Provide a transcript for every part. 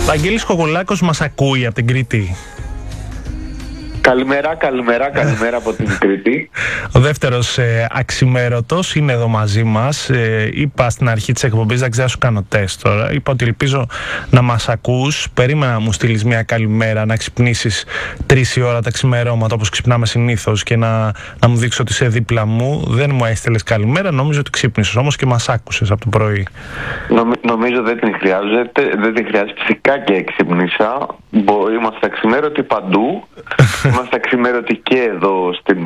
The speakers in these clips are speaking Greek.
Βαγγέλης Κοκολάκος μας ακούει από την Κρήτη. Καλημέρα από την Κρήτη. Ο δεύτερος αξιμέρωτος είναι εδώ μαζί μας. Είπα στην αρχή της εκπομπής, δεν ξέρω να σου κάνω τεστ τώρα. Είπα ότι ελπίζω να μας ακούς. Περίμενα να μου στείλεις μια καλημέρα, να ξυπνήσεις 3 η ώρα τα ξημερώματα όπως ξυπνάμε συνήθως και να μου δείξω ότι είσαι δίπλα μου. Δεν μου έστελες καλημέρα, νόμιζα ότι ξύπνησες όμως και μας άκουσες από το πρωί. Νομίζω δεν την χρειάζεται. Φυσικά και ξύπνησα. Είμαστε αξιμέρωτοι παντού. Είμαστε αξιμέρωτοι και εδώ στην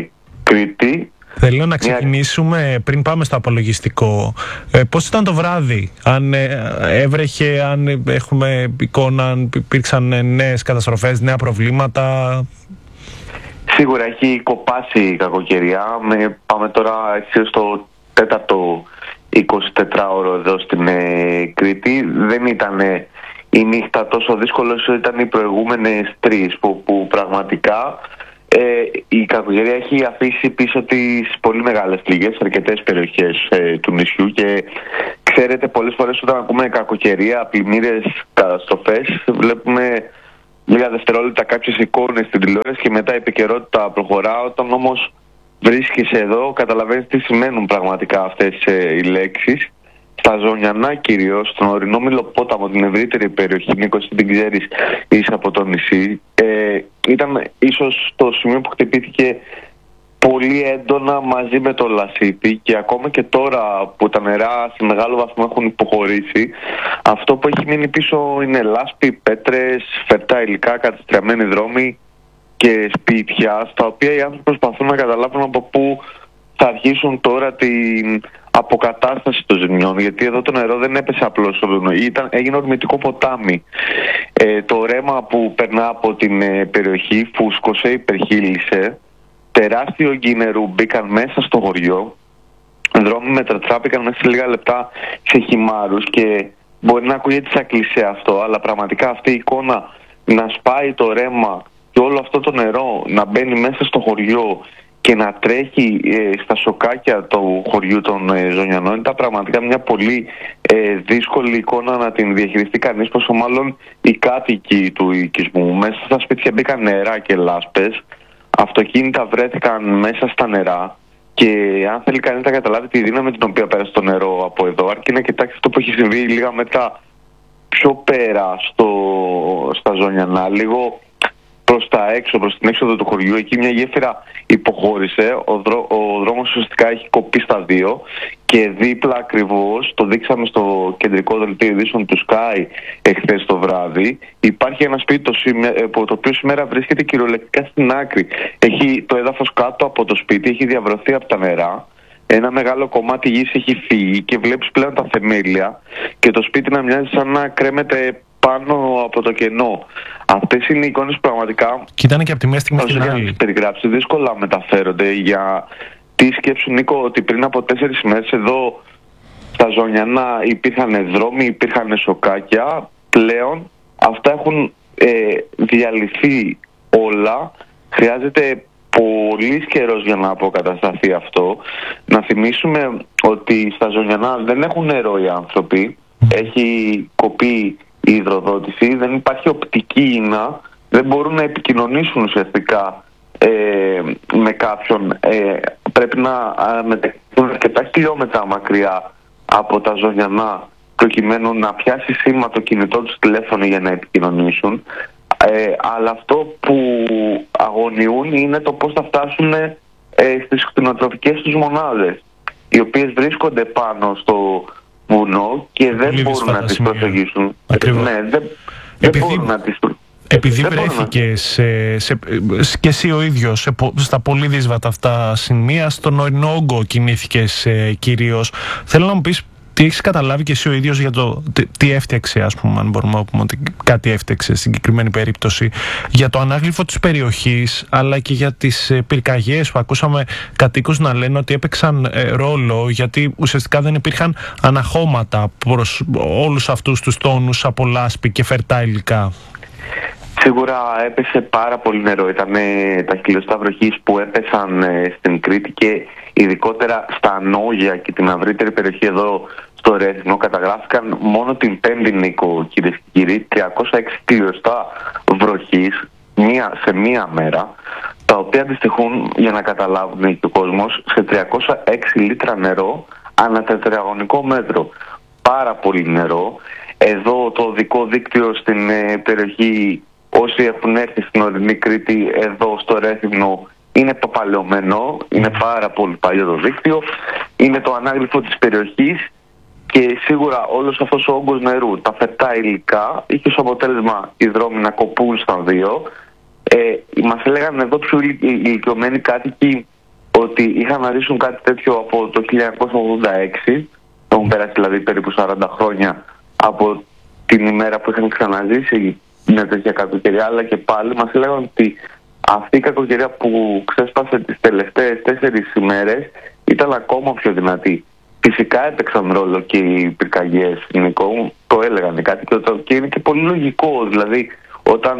Κρήτη. Θέλω να ξεκινήσουμε πριν πάμε στο απολογιστικό. Πώς ήταν το βράδυ, αν έβρεχε, αν έχουμε εικόνα, αν υπήρξαν νέες καταστροφές, νέα προβλήματα? Σίγουρα έχει κοπάσει η κακοκαιρία. Πάμε τώρα στο τέταρτο 24ωρο εδώ στην Κρήτη. Δεν ήταν η νύχτα τόσο δύσκολη όσο ήταν οι προηγούμενες 3 που πραγματικά η κακοκαιρία έχει αφήσει πίσω τις πολύ μεγάλες πληγές σε αρκετές περιοχές του νησιού και ξέρετε, πολλές φορές όταν ακούμε κακοκαιρία, πλημμύρες, καταστροφές, βλέπουμε λίγα δευτερόλεπτα κάποιες εικόνες στην τηλεόραση και μετά η επικαιρότητα προχωρά. Όταν όμως βρίσκεσαι εδώ καταλαβαίνεις τι σημαίνουν πραγματικά αυτές οι λέξεις. Στα Ζωνιανά κυρίως, στον ορεινό Μηλοπόταμο, την ευρύτερη περιοχή, Νίκο, την ξέρεις, είσαι από το νησί, ήταν ίσως το σημείο που χτυπήθηκε πολύ έντονα μαζί με το Λασίτη και ακόμα και τώρα που τα νερά σε μεγάλο βαθμό έχουν υποχωρήσει, αυτό που έχει μείνει πίσω είναι λάσπη, πέτρες, φερτά υλικά, κατεστραμμένοι δρόμοι και σπίτια, στα οποία οι άνθρωποι προσπαθούν να καταλάβουν από πού θα αρχίσουν τώρα την αποκατάσταση των ζημιών, γιατί εδώ το νερό δεν έπεσε απλώς, έγινε ορμητικό ποτάμι. Το ρέμα που περνά από την περιοχή φούσκωσε, υπερχείλησε, τεράστιο όγκοι νερού μπήκαν μέσα στο χωριό, δρόμοι μετατράπηκαν μέσα σε λίγα λεπτά σε χυμάρους και μπορεί να ακούγεται σαν κλισέ αυτό, αλλά πραγματικά αυτή η εικόνα να σπάει το ρέμα και όλο αυτό το νερό να μπαίνει μέσα στο χωριό και να τρέχει στα σοκάκια του χωριού των Ζωνιανών ήταν πραγματικά μια πολύ δύσκολη εικόνα να την διαχειριστεί κανείς, πόσο μάλλον οι κάτοικοι του οικισμού. Μέσα στα σπίτια μπήκαν νερά και λάσπες, αυτοκίνητα βρέθηκαν μέσα στα νερά και αν θέλει κανείς να καταλάβει τη δύναμη την οποία πέρασε το νερό από εδώ, αρκεί να κοιτάξει αυτό που έχει συμβεί λίγα μετά πιο πέρα στα Ζωνιανά, λίγο προς τα έξω, προς την έξοδο του χωριού. Εκεί μια γέφυρα υποχώρησε, ο δρόμος ουσιαστικά έχει κοπεί στα 2 και δίπλα ακριβώς, το δείξαμε στο κεντρικό δελτίο ειδήσεων του Sky εχθές το βράδυ, υπάρχει ένα σπίτι το οποίο σήμερα βρίσκεται κυριολεκτικά στην άκρη. Έχει το έδαφος κάτω από το σπίτι, έχει διαβρωθεί από τα νερά. Ένα μεγάλο κομμάτι γης έχει φύγει και βλέπεις πλέον τα θεμέλια και το σπίτι να μοιάζει σαν να κρέμεται πάνω από το κενό. Αυτές είναι οι εικόνες πραγματικά. Και ήταν και από τη μία στιγμή στην άλλη. Τις περιγράψεις δύσκολα μεταφέρονται. Για τι σκέψου, Νίκο, ότι πριν από 4 ημέρες εδώ στα Ζωνιανά υπήρχαν δρόμοι, υπήρχαν σοκάκια. Πλέον αυτά έχουν διαλυθεί όλα. Χρειάζεται πολύ καιρός για να αποκατασταθεί αυτό. Να θυμίσουμε ότι στα Ζωνιανά δεν έχουν νερό οι άνθρωποι. Έχει κοπεί η υδροδότηση, δεν υπάρχει οπτική ίνα, δεν μπορούν να επικοινωνήσουν ουσιαστικά με κάποιον. Πρέπει να μετακινηθούν αρκετά χιλιόμετρα μακριά από τα Ζωνιανά προκειμένου να πιάσει σήμα το κινητό τους τηλέφωνο για να επικοινωνήσουν. Αλλά αυτό που αγωνιούν είναι το πώς θα φτάσουν στις κτηνοτροφικές τους μονάδες, οι οποίες βρίσκονται πάνω στο βουνό και δεν μπορούν να τις προσεγγίσουν. Ναι, δεν μπορούν να τις επειδή βρέθηκες και εσύ ο ίδιος στα πολύ δύσβατα αυτά σημεία, στον ορεινό όγκο κινήθηκες κυρίως. Θέλω να μου πεις τι έχεις καταλάβει και εσύ ο ίδιος για το τι έφτιαξε, ας πούμε, αν μπορούμε να πούμε ότι κάτι έφτιαξε στην συγκεκριμένη περίπτωση, για το ανάγλυφο της περιοχής, αλλά και για τις πυρκαγιές που ακούσαμε κατοίκους να λένε ότι έπαιξαν ρόλο, γιατί ουσιαστικά δεν υπήρχαν αναχώματα προς όλους αυτούς τους τόνους από λάσπη και φερτά υλικά. Σίγουρα έπεσε πάρα πολύ νερό. Ήταν τα χιλιοστά βροχής που έπεσαν στην Κρήτη και ειδικότερα στα Νόγια και την ευρύτερη περιοχή εδώ στο Ρέθυμνο καταγράφηκαν μόνο την 5η Νίκο, κυρίες και κύριοι, 306 κλειοστά βροχής σε μία μέρα, τα οποία αντιστοιχούν, για να καταλάβουν και ο κόσμος, σε 306 λίτρα νερό ανά τετραγωνικό μέτρο. Πάρα πολύ νερό. Εδώ το οδικό δίκτυο στην περιοχή, όσοι έχουν έρθει στην ορεινή Κρήτη, εδώ στο Ρέθυμνο, είναι παπαλαιωμένο, είναι πάρα πολύ παλιό το δίκτυο, είναι το ανάγλυφο της περιοχής και σίγουρα όλος αυτός ο όγκος νερού, τα φετά υλικά, είχε ως αποτέλεσμα οι δρόμοι να κοπούν στα δύο. Μας έλεγαν εδώ πιο ηλικιωμένοι κάτοικοι ότι είχαν να ρίξουν κάτι τέτοιο από το 1986, έχουν περάσει δηλαδή περίπου 40 χρόνια από την ημέρα που είχαν ξαναζήσει μια τέτοια κακοκαιρία, αλλά και πάλι μας έλεγαν ότι αυτή η κακοκαιρία που ξέσπασε τις τελευταίες 4 ημέρες ήταν ακόμα πιο δυνατή. Φυσικά έπαιξαν ρόλο και οι πυρκαγιές, Νικό, το έλεγαν κάτι και είναι και πολύ λογικό. Δηλαδή, όταν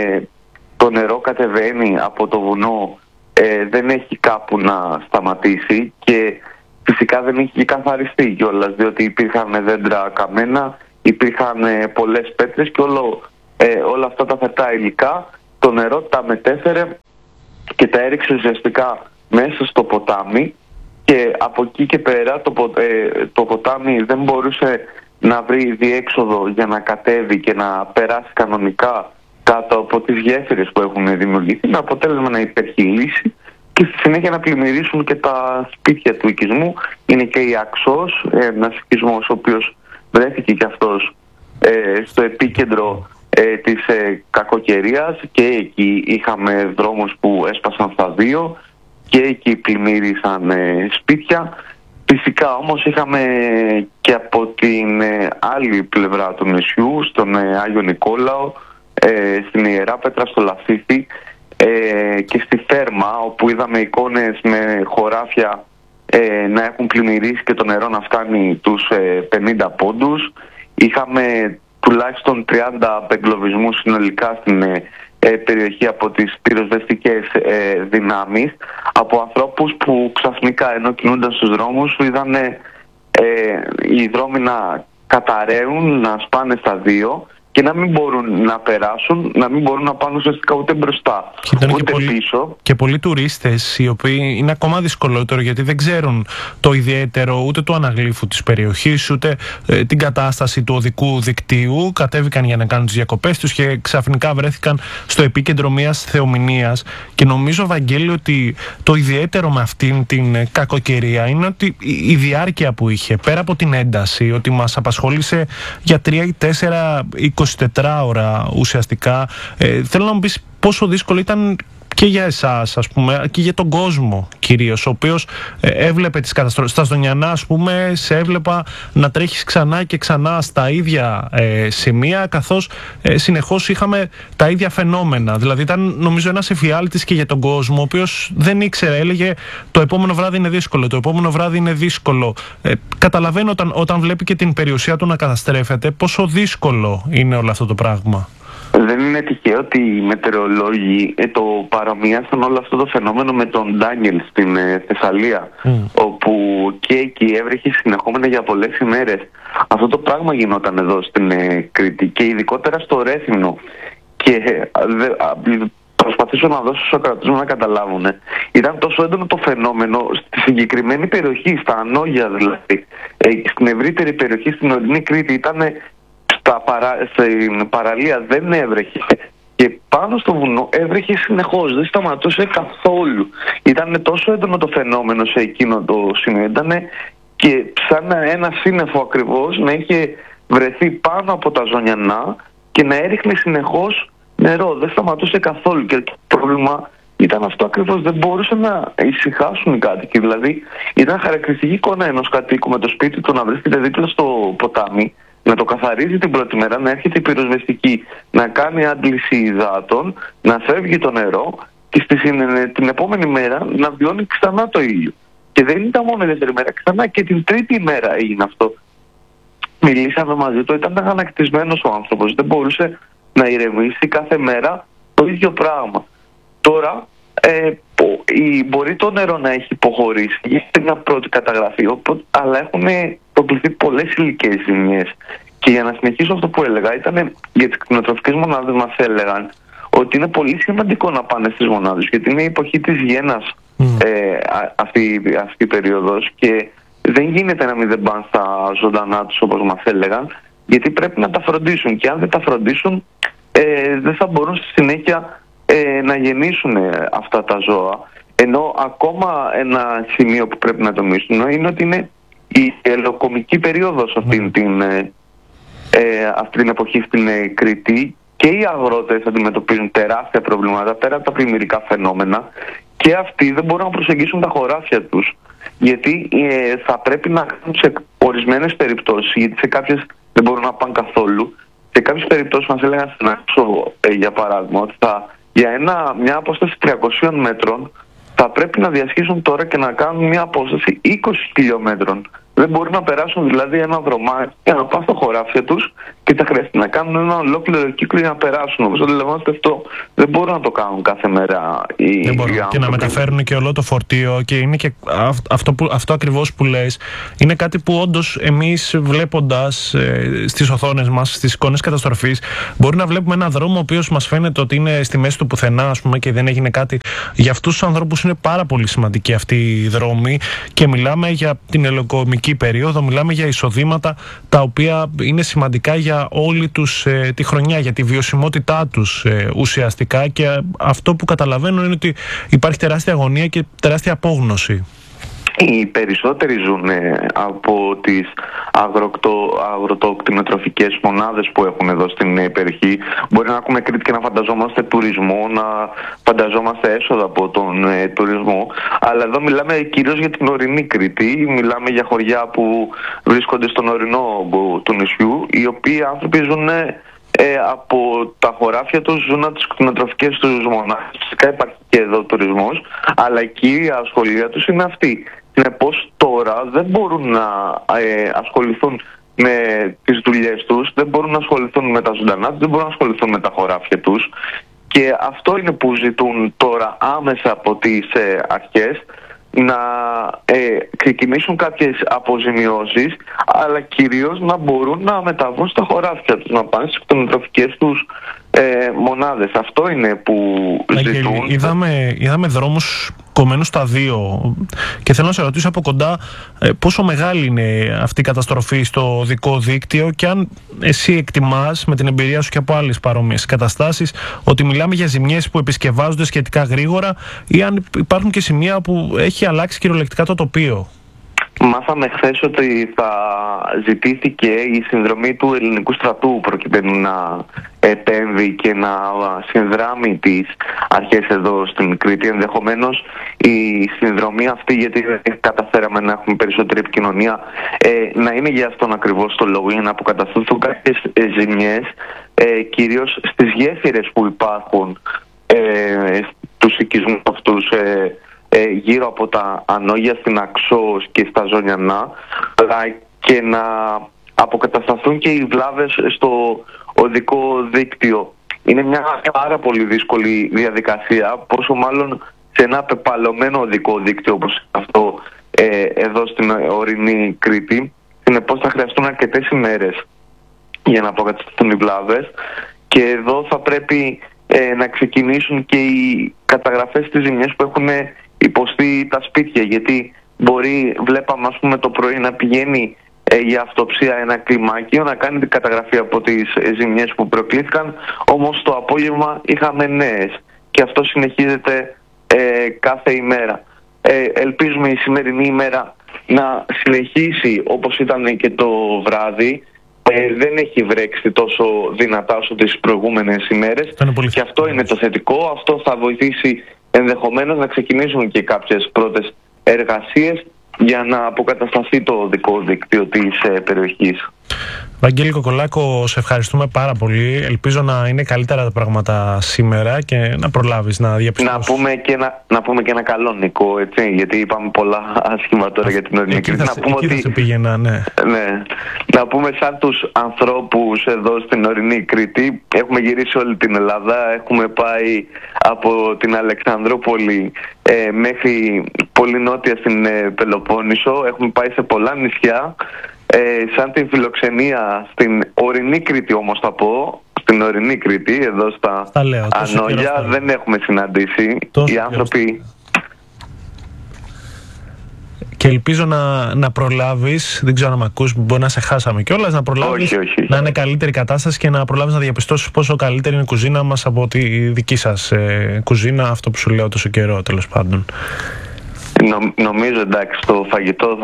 το νερό κατεβαίνει από το βουνό, δεν έχει κάπου να σταματήσει και φυσικά δεν έχει καθαριστεί κιόλας, διότι υπήρχαν δέντρα καμένα, υπήρχαν πολλές πέτρες και όλα αυτά τα φετά υλικά, το νερό τα μετέφερε και τα έριξε ουσιαστικά μέσα στο ποτάμι και από εκεί και πέρα το ποτάμι δεν μπορούσε να βρει διέξοδο για να κατέβει και να περάσει κανονικά κάτω από τις γέφυρες που έχουν δημιουργηθεί, με αποτέλεσμα να υπερχειλήσει και στη συνέχεια να πλημμυρίσουν και τα σπίτια του οικισμού. Είναι και η Αξός, ένας οικισμός ο οποίος βρέθηκε και αυτός στο επίκεντρο της κακοκαιρίας, και εκεί είχαμε δρόμους που έσπασαν στα δύο και εκεί πλημμύρισαν σπίτια. Φυσικά όμως είχαμε και από την άλλη πλευρά του νησιού, στον Άγιο Νικόλαο, στην Ιεράπετρα, στο Λασίθι και στη Θέρμα, όπου είδαμε εικόνες με χωράφια να έχουν πλημμυρίσει και το νερό να φτάνει τους 50 πόντους. Είχαμε τουλάχιστον 30 απεγκλωβισμούς συνολικά στην περιοχή από τις πυροσβεστικές δυνάμεις, από ανθρώπους που ξαφνικά, ενώ κινούνταν στους δρόμους, είδαν οι δρόμοι να καταραίουν, να σπάνε στα δύο και να μην μπορούν να περάσουν, να μην μπορούν να πάνε ουσιαστικά ούτε μπροστά, ούτε πίσω. Και πολλοί τουρίστες, οι οποίοι είναι ακόμα δυσκολότερο γιατί δεν ξέρουν το ιδιαίτερο ούτε του αναγλύφου της περιοχής, ούτε την κατάσταση του οδικού δικτύου, κατέβηκαν για να κάνουν τις διακοπές τους και ξαφνικά βρέθηκαν στο επίκεντρο μιας θεομηνίας. Και νομίζω, Βαγγέλη, ότι το ιδιαίτερο με αυτήν την κακοκαιρία είναι ότι η διάρκεια που είχε, πέρα από την ένταση, ότι μας απασχόλησε για 3 ή 4 24 ώρα ουσιαστικά. Θέλω να μου πεις πόσο δύσκολο ήταν και για εσάς, ας πούμε, και για τον κόσμο κυρίως, ο οποίος έβλεπε τις καταστροφές. Στα Στονιανά, ας πούμε, σε έβλεπα να τρέχεις ξανά και ξανά στα ίδια σημεία, καθώς συνεχώς είχαμε τα ίδια φαινόμενα. Δηλαδή ήταν, νομίζω, ένας εφιάλτης και για τον κόσμο, ο οποίος δεν ήξερε, έλεγε το επόμενο βράδυ είναι δύσκολο, το επόμενο βράδυ είναι δύσκολο. Καταλαβαίνω όταν βλέπει και την περιουσία του να καταστρέφεται, πόσο δύσκολο είναι όλο αυτό το πράγμα. Δεν είναι τυχαίο ότι οι μετεωρολόγοι το παρομοιάσαν όλο αυτό το φαινόμενο με τον Ντάνιελ στην Θεσσαλία, όπου και εκεί έβρεχε συνεχόμενα για πολλές ημέρες. Αυτό το πράγμα γινόταν εδώ στην Κρήτη και ειδικότερα στο Ρέθυμνο. Και προσπαθήσω να δώσω στους ακροατές μου να καταλάβουν. Ήταν τόσο έντονο το φαινόμενο στη συγκεκριμένη περιοχή, στα Ανόγια δηλαδή, στην ευρύτερη περιοχή, στην ορεινή Κρήτη, ήταν στην παραλία δεν έβρεχε και πάνω στο βουνό έβρεχε συνεχώς, δεν σταματούσε καθόλου. Ήταν τόσο έντονο το φαινόμενο σε εκείνο το σημείο, ήταν και σαν ένα σύννεφο ακριβώς να είχε βρεθεί πάνω από τα Ζωνιανά και να έριχνε συνεχώς νερό, δεν σταματούσε καθόλου. Και το πρόβλημα ήταν αυτό ακριβώς, δεν μπορούσαν να ησυχάσουν οι κάτοικοι. Δηλαδή ήταν χαρακτηριστική εικόνα ενός κατοίκου με το σπίτι του να βρίσκεται δίπλα στο ποτάμι, να το καθαρίζει την πρώτη μέρα, να έρχεται η πυροσβεστική, να κάνει άντληση υδάτων, να φεύγει το νερό και την επόμενη μέρα να βιώνει ξανά το ήλιο. Και δεν ήταν μόνο η δεύτερη μέρα, ξανά και την τρίτη μέρα έγινε αυτό. Μιλήσαμε μαζί του, ήταν αγανακτισμένος ο άνθρωπος, δεν μπορούσε να ηρεμήσει, κάθε μέρα το ίδιο πράγμα. Τώρα μπορεί το νερό να έχει υποχωρήσει, έχει μια πρώτη καταγραφή, αλλά έχουν προκληθεί πολλές ηλικές ζημιές. Και για να συνεχίσω αυτό που έλεγα, ήταν για τις κτηνοτροφικές μονάδες μας έλεγαν ότι είναι πολύ σημαντικό να πάνε στις μονάδες, γιατί είναι η εποχή της γένας αυτή η περίοδος και δεν γίνεται να μην δεν πάνε στα ζωντανά τους όπως μας έλεγαν, γιατί πρέπει να τα φροντίσουν και αν δεν τα φροντίσουν δεν θα μπορούν στη συνέχεια να γεννήσουν αυτά τα ζώα. Ενώ ακόμα ένα σημείο που πρέπει να τονίσουν είναι ότι είναι η ελαιοκομική περίοδος αυτή την εποχή στην Κρήτη και οι αγρότες αντιμετωπίζουν τεράστια προβλήματα πέρα από τα πλημμυρικά φαινόμενα και αυτοί δεν μπορούν να προσεγγίσουν τα χωράφια τους, γιατί θα πρέπει να κάνουν σε ορισμένες περιπτώσεις, γιατί σε κάποιες δεν μπορούν να πάνε καθόλου. Σε κάποιες περιπτώσεις μας έλεγαν στην Αξό, για παράδειγμα, ότι για μια απόσταση 300 μέτρων θα πρέπει να διασχίσουν τώρα και να κάνουν μια απόσταση 20 χιλιόμετρων. Δεν μπορούν να περάσουν δηλαδή ένα δρομάκι για να πάνε στα χωράφια τους και θα χρειαστεί να κάνουν ένα ολόκληρο κύκλο για να περάσουν. Όπως αντιλαμβάνεστε αυτό, δεν μπορούν να το κάνουν κάθε μέρα οι άνθρωποι. Και να μεταφέρουν και όλο το φορτίο και είναι και αυτό ακριβώς που λες. Είναι κάτι που όντως εμείς βλέποντας στις οθόνες μας, στις εικόνες καταστροφής, μπορεί να βλέπουμε ένα δρόμο ο οποίος μας φαίνεται ότι είναι στη μέση του πουθενά, ας πούμε, και δεν έγινε κάτι. Για αυτούς τους ανθρώπους είναι πάρα πολύ σημαντική αυτή η δρόμη και μιλάμε για την ελαιοκομική περίοδο, μιλάμε για εισοδήματα τα οποία είναι σημαντικά για όλη τους τη χρονιά, για τη βιωσιμότητά τους ουσιαστικά, και αυτό που καταλαβαίνω είναι ότι υπάρχει τεράστια αγωνία και τεράστια απόγνωση. Οι περισσότεροι ζουν από τις αγροτοκτηνοτροφικές μονάδες που έχουν εδώ στην περιοχή. Μπορεί να ακούμε Κρήτη και να φανταζόμαστε τουρισμό, να φανταζόμαστε έσοδα από τον τουρισμό. Αλλά εδώ μιλάμε κυρίως για την ορεινή Κρήτη. Μιλάμε για χωριά που βρίσκονται στον ορεινό όγκο του νησιού, οι οποίοι άνθρωποι ζουν από τα χωράφια τους, ζουν από τις κτηνοτροφικές τους μονάδες. Φυσικά υπάρχει και εδώ τουρισμός, αλλά η κύρια ασχολία τους είναι αυτή. Συνεπώς τώρα δεν μπορούν να ασχοληθούν με τις δουλειές τους, δεν μπορούν να ασχοληθούν με τα ζωντανά τους, δεν μπορούν να ασχοληθούν με τα χωράφια τους, και αυτό είναι που ζητούν τώρα άμεσα από τις αρχές, να ξεκινήσουν κάποιες αποζημιώσεις, αλλά κυρίως να μπορούν να μεταβούν στα χωράφια τους, να πάνε στις κτηνοτροφικές τους μονάδες. Αυτό είναι που ζητούν. Είδαμε δρόμους κομμένους στα δύο και θέλω να σε ρωτήσω από κοντά πόσο μεγάλη είναι αυτή η καταστροφή στο οδικό δίκτυο και αν εσύ εκτιμάς με την εμπειρία σου και από άλλες παρόμοιες καταστάσεις ότι μιλάμε για ζημιές που επισκευάζονται σχετικά γρήγορα ή αν υπάρχουν και σημεία που έχει αλλάξει κυριολεκτικά το τοπίο. Μάθαμε χθες ότι θα ζητήθηκε η συνδρομή του ελληνικού στρατού προκειμένου να επέμβει και να συνδράμει τις αρχές εδώ στην Κρήτη. Ενδεχομένως η συνδρομή αυτή, γιατί δεν καταφέραμε να έχουμε περισσότερη επικοινωνία, να είναι για αυτόν ακριβώς το λόγο, για να αποκατασταθούν κάποιες ζημιές, κυρίως στις γέφυρες που υπάρχουν, τους οικισμούς αυτούς, γύρω από τα Ανόγια στην Αξό και στα Ζωνιανά, και να αποκατασταθούν και οι βλάβες στο οδικό δίκτυο. Είναι μια πάρα πολύ δύσκολη διαδικασία, πόσο μάλλον σε ένα πεπαλωμένο οδικό δίκτυο όπως αυτό εδώ στην ορεινή Κρήτη. Συνεπώς θα χρειαστούν αρκετές ημέρες για να αποκατασταθούν οι βλάβες, και εδώ θα πρέπει να ξεκινήσουν και οι καταγραφές στις ζημιές που έχουν υποστεί τα σπίτια, γιατί βλέπαμε ας πούμε το πρωί να πηγαίνει για αυτοψία ένα κλιμάκιο, να κάνει την καταγραφή από τις ζημιές που προκλήθηκαν, όμως το απόγευμα είχαμε νέες και αυτό συνεχίζεται κάθε ημέρα. Ελπίζουμε η σημερινή ημέρα να συνεχίσει όπως ήταν και το βράδυ. Δεν έχει βρέξει τόσο δυνατά όσο τις προηγούμενες ημέρες και αυτό είναι το θετικό. Αυτό θα βοηθήσει ενδεχομένως να ξεκινήσουν και κάποιες πρώτες εργασίες για να αποκατασταθεί το οδικό δίκτυο της περιοχής. Βαγγέλη Κοκολάκο, σε ευχαριστούμε πάρα πολύ. Ελπίζω να είναι καλύτερα τα πράγματα σήμερα και να προλάβεις να διαπιστώσεις. Να πούμε και ένα καλό, Νικό, έτσι, γιατί είπαμε πολλά άσχημα τώρα για την ορεινή Κρήτη. Να πούμε σαν τους ανθρώπους εδώ στην ορεινή Κρήτη, έχουμε γυρίσει όλη την Ελλάδα, έχουμε πάει από την Αλεξανδρούπολη μέχρι πολύ νότια στην Πελοπόννησο, έχουμε πάει σε πολλά νησιά. σαν την φιλοξενία στην ορεινή Κρήτη, όμως θα πω, στην ορεινή Κρήτη, εδώ στα Ανώλια, δεν έχουμε συναντήσει οι άνθρωποι. Και ελπίζω να προλάβεις, δεν ξέρω αν με ακούς, μπορεί να σε χάσαμε κιόλας, να προλάβεις να είναι καλύτερη κατάσταση και να προλάβεις να διαπιστώσεις πόσο καλύτερη είναι η κουζίνα μας από τη δική σας κουζίνα, αυτό που σου λέω τόσο καιρό, τέλος πάντων. Νομίζω, εντάξει, το φαγητό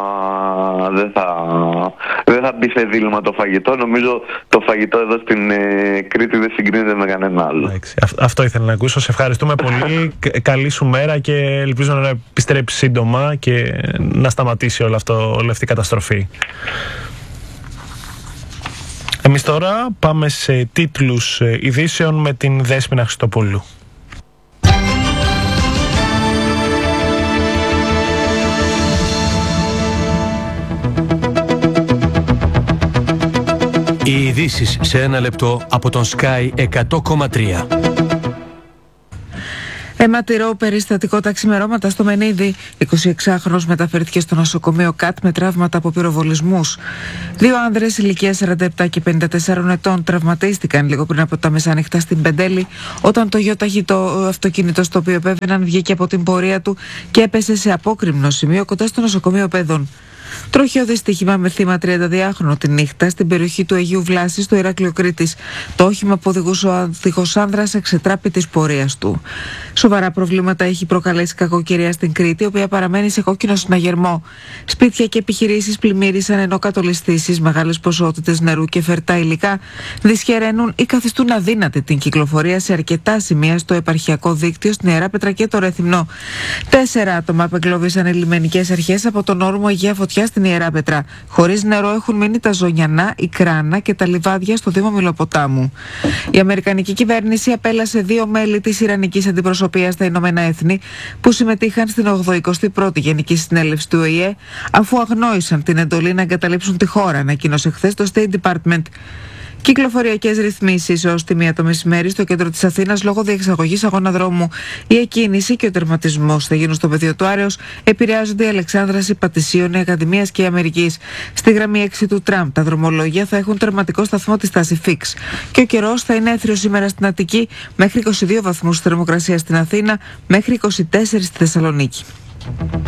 δεν θα μπει σε δίλημα το φαγητό. Νομίζω το φαγητό εδώ στην Κρήτη δεν συγκρίνεται με κανένα άλλο. Εντάξει, αυτό ήθελα να ακούσω. Σε ευχαριστούμε πολύ. Καλή σου μέρα και ελπίζω να επιστρέψεις σύντομα και να σταματήσει όλη αυτή η καταστροφή. Εμείς τώρα πάμε σε τίτλους ειδήσεων με την Δέσποινα Χριστοπούλου. Οι ειδήσεις σε ένα λεπτό από τον Sky 100,3. Αιματηρό περιστατικό τα ξημερώματα στο Μενίδη. 26χρονος μεταφέρθηκε στο νοσοκομείο ΚΑΤ με τραύματα από πυροβολισμούς. Δύο άνδρες ηλικίας 47 και 54 ετών τραυματίστηκαν λίγο πριν από τα μεσάνυχτα στην Πεντέλη, όταν το γιοταχητό αυτοκίνητο στο οποίο επέβαιναν βγήκε από την πορεία του και έπεσε σε απόκρημνο σημείο κοντά στο νοσοκομείο Παιδών. Τροχαίο δυστύχημα με θύμα 32χρονο τη νύχτα στην περιοχή του Αγίου Βλάση στο Ηράκλειο Κρήτης. Το όχημα που οδηγούσε ο άδικος άνδρας εξετράπη της πορείας του. Σοβαρά προβλήματα έχει προκαλέσει κακοκαιρία στην Κρήτη, η οποία παραμένει σε κόκκινο συναγερμό. Σπίτια και επιχειρήσεις πλημμύρισαν, ενώ κατολιστήσεις, μεγάλες ποσότητες νερού και φερτά υλικά δυσχεραίνουν ή καθιστούν αδύνατη την κυκλοφορία σε αρκετά σημεία στο επαρχιακό δίκτυο στην Ιεράπετρα και το Ρεθυμνό. 4 άτομα απεγκλώβησαν οι λιμενικές αρχές από τον όρμο Αγία Φωτιά στην Ιεράπετρα. Χωρίς νερό έχουν μείνει τα Ζωνιανά, η Κράνα και τα λιβάδια στο Δήμο Μηλοποτάμου. Η Αμερικανική κυβέρνηση απέλασε 2 μέλη της Ιρανικής αντιπροσωπείας στα Ηνωμένα Έθνη που συμμετείχαν στην 81η Γενική Συνέλευση του ΟΗΕ, αφού αγνόησαν την εντολή να εγκαταλείψουν τη χώρα, ανακοίνωσε χθες το State Department. Κυκλοφοριακές ρυθμίσεις ως τη 1 το μεσημέρι στο κέντρο της Αθήνας λόγω διεξαγωγής αγώνα δρόμου. Η εκκίνηση και ο τερματισμός θα γίνουν στο πεδίο του Άρεως. Επηρεάζονται η Αλεξάνδρας, η Πατησίων, η Ακαδημίας και η Αμερικής. Στη γραμμή 6 του τραμ τα δρομολόγια θα έχουν τερματικό σταθμό τη στάση Fix. Και ο καιρός θα είναι έθριος σήμερα στην Αττική, μέχρι 22 βαθμούς θερμοκρασία στην Αθήνα, μέχρι 24 στη Θεσσαλονίκη.